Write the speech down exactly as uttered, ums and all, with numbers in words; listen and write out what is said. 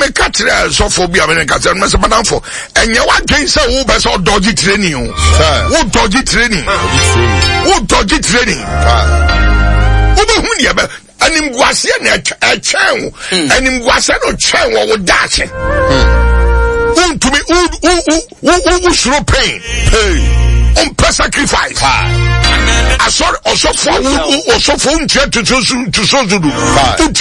me catch so phobia me catch me say madam for enye wa dwen say wo be so dodgy training o wo dodgy training wo dodgy training wo be hu ne be anim guase na e chen anim guase no chen wo dache won to me wo wo wo shro pain hey on per sacrifice I saw also for also for to to to so to do